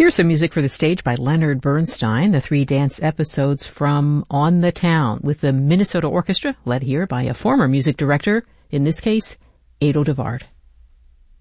Here's some music for the stage by Leonard Bernstein, the 3 dance episodes from On the Town, with the Minnesota Orchestra, led here by a former music director, in this case, Edo de Waard.